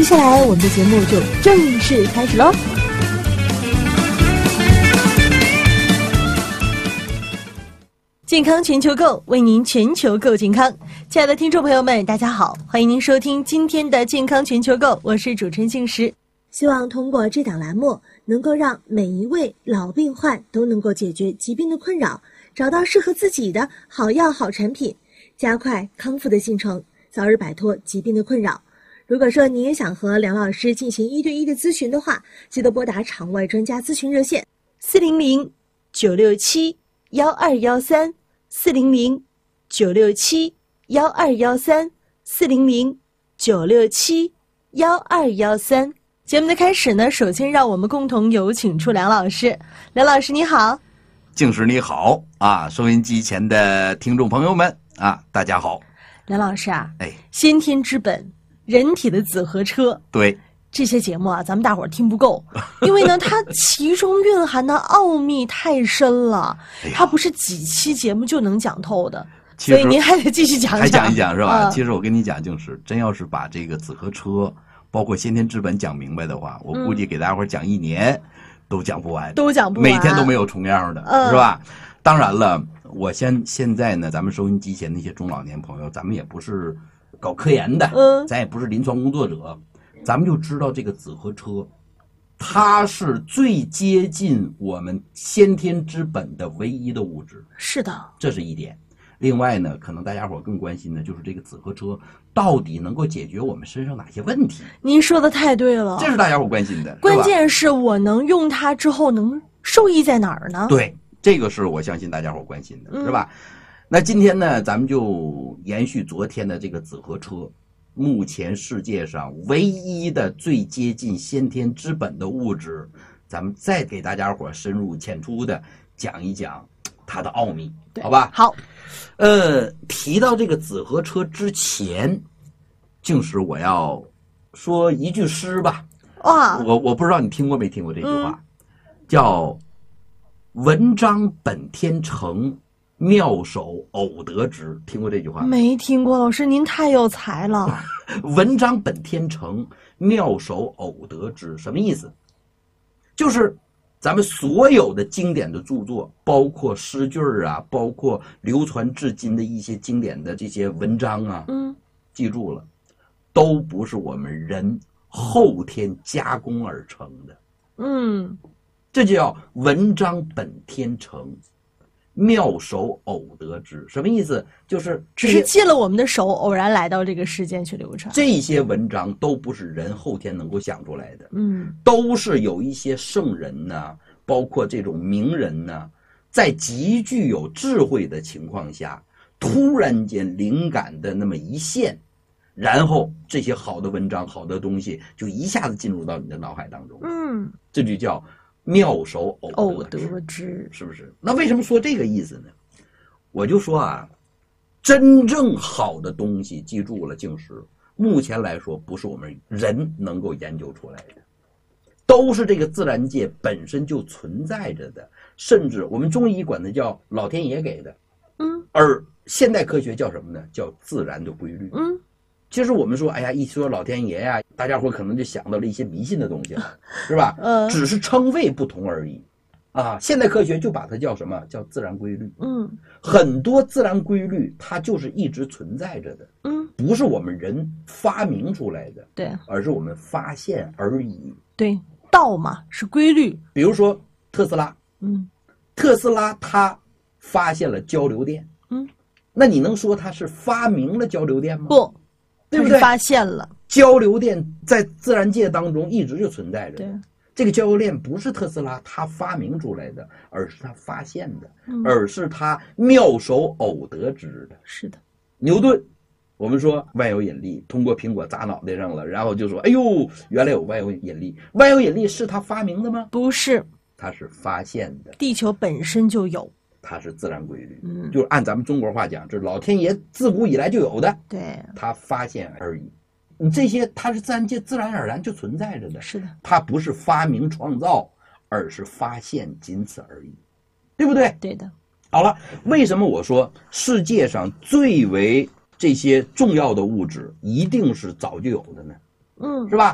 下来我们的节目就正式开始喽。健康全球购，为您全球购健康。亲爱的听众朋友们，大家好，欢迎您收听今天的健康全球购，我是主持人静石。希望通过这档栏目，能够让每一位老病患都能够解决疾病的困扰，找到适合自己的好药好产品，加快康复的进程，早日摆脱疾病的困扰。如果说你也想和梁老师进行1对1的咨询的话，记得拨打场外专家咨询热线400-967-1213 400-967-1213 400-967-1213。节目的开始呢，首先让我们共同有请出梁老师。梁老师你好。 静石你好啊，收音机前的听众朋友们啊，大家好。 梁老师啊，先天之本，人体的子和车， 对， 这些节目啊，咱们大伙儿听不够，因为呢，它其中蕴含的奥秘太深了，它不是几期节目就能讲透的，所以您还得继续讲还讲一讲是吧？其实我跟你讲，就是真要是把这个子和车，包括先天之本讲明白的话，我估计给大家伙儿讲1年都讲不完， 都讲不完， 每天都没有重样的，是吧？当然了，我现在呢，咱们收音机前那些中老年朋友，咱们也不是搞科研的，咱也不是临床工作者，咱们就知道这个子和车，它是最接近我们先天之本的唯一的物质。 是的， 这是一点。另外呢，可能大家伙更关心的就是这个子和车到底能够解决我们身上哪些问题。 您说的太对了， 这是大家伙关心的。 关键是我能用它之后能受益在哪儿呢？ 对，这个是我相信大家伙关心的，是吧？那今天呢，咱们就延续昨天的这个子和车，目前世界上唯一的最接近先天之本的物质，咱们再给大家伙深入浅出的讲一讲它的奥秘，好吧？ 好。 提到这个子和车之前，静石我要说一句诗吧。 哇， 我不知道你听过没听过这句话，叫文章本天成，妙手偶得之。听过这句话吗？ 没听过，老师您太有才了。 文章本天成，妙手偶得之，什么意思？就是咱们所有的经典的著作，包括诗句啊，包括流传至今的一些经典的这些文章啊，记住了，都不是我们人后天加工而成的。这就叫文章本天成，妙手偶得之。什么意思？就是只是借了我们的手，偶然来到这个世间去流传。 这些文章都不是人后天能够想出来的，都是有一些圣人呢，包括这种名人呢，在极具有智慧的情况下，突然间灵感的那么一现，然后这些好的文章、好的东西就一下子进入到你的脑海当中。这就叫妙手偶得之，是不是？那为什么说这个意思呢？我就说啊，真正好的东西，记住了，静石，目前来说不是我们人能够研究出来的，都是这个自然界本身就存在着的，甚至我们中医管它叫老天爷给的，而现代科学叫什么呢？叫自然的规律。其实我们说，哎呀，一说老天爷呀，大家伙可能就想到了一些迷信的东西了，是吧？只是称谓不同而已。啊，现代科学就把它叫什么？叫自然规律。很多自然规律它就是一直存在着的，不是我们人发明出来的， 对， 而是我们发现而已。 对，道嘛是规律。 比如说特斯拉，特斯拉他发现了交流电，那你能说他是发明了交流电吗？ 不。 对不对？ 发现了交流电在自然界当中一直就存在着。 对， 这个交流电不是特斯拉他发明出来的，而是他发现的，而是他妙手偶得之的。 是的， 牛顿，我们说万有引力，通过苹果砸脑袋上了，然后就说，哎呦，原来有万有引力。万有引力是他发明的吗？ 不是， 他是发现的。 地球本身就有。 它是自然规律，就是按咱们中国话讲，这是老天爷自古以来就有的， 对， 他发现而已。你这些它是自然界自然而然就存在着的， 是的， 它不是发明创造，而是发现，仅此而已，对不对？ 对的。 好了，为什么我说世界上最为这些重要的物质一定是早就有的呢？是吧？